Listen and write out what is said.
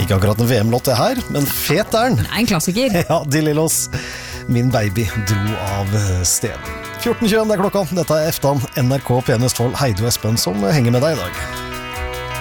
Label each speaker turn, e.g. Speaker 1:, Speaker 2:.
Speaker 1: Ikke akkurat en VM-låt det her, men fet er den.
Speaker 2: Det er en klassiker.
Speaker 1: Ja, De Lillos. Min baby dro av sted. 14.21 det klokka. Dette Eftan, NRK P1 Østfold. Heidi og Espen som henger med deg i dag.